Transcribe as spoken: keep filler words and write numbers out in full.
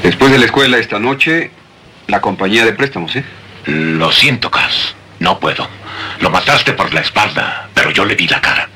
Después de la escuela esta noche, la compañía de préstamos, ¿eh? Lo siento, Cass. No puedo. Lo mataste por la espalda, pero yo le vi la cara.